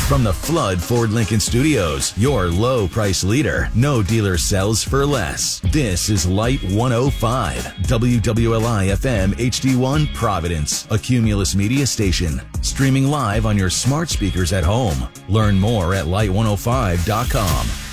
From the Flood Ford Lincoln Studios, your low price leader. No dealer sells for less. This is Light 105, WWLI FM HD1 Providence, a Cumulus media station. Streaming live on your smart speakers at home. Learn more at light105.com.